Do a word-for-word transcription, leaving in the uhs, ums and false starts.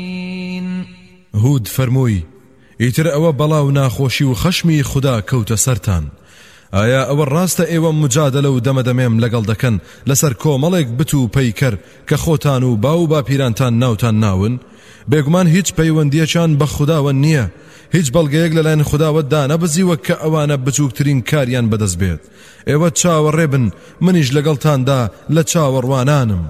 هود فەرمووی ئیتر ئەوە بەڵاو ناخۆشی و خەشمی خوددا کەوتە سەرتان. ئایا ئەوە ڕاستە ئێوە مجادلە و دەمەدەمێم لەگەڵ دەکەن لەسەر کۆمەڵێک بت و پەیکەر کە خۆتان و باو باپیرانتان ناوتان ناون؟ بێگومان هیچ پەیوەندیەکان بە خودداوە نییە، هیچ بەڵگەیەک لەلایەن خودداوە دانەبزیوە کە ئەوانە بچووکترین کاریان بەدەست بێت. ئێوە چاوەڕێ بن، منیش لەگەڵتاندا لە چاوەڕوانانم.